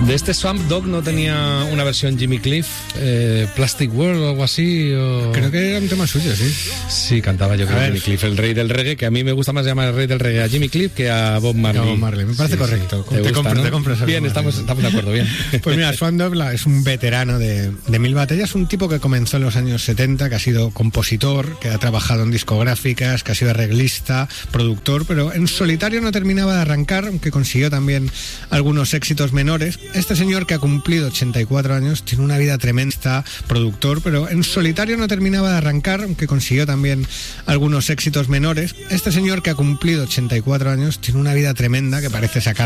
De este Swamp Dogg no tenía una versión Jimmy Cliff, Plastic World o algo así. Creo que era un tema suyo, sí. Sí, cantaba yo creo Jimmy Cliff, el rey del reggae, que a mí me gusta más llamar el rey del reggae a Jimmy Cliff que a Bob Marley. Bob Marley, me parece correcto. Sí. Te compras bien, estamos de acuerdo, bien. Pues mira, Swamp Dogg es un veterano de mil batallas, un tipo que comenzó en los años 70, que ha sido compositor, que ha trabajado en discográficas, que ha sido arreglista, productor, pero en solitario no terminaba de arrancar, aunque consiguió también algunos éxitos menores. Este señor, que ha cumplido 84 años, tiene una vida tremenda, productor, pero en solitario no terminaba de arrancar, aunque consiguió también algunos éxitos menores. Este señor, que ha cumplido 84 años, tiene una vida tremenda que parece sacar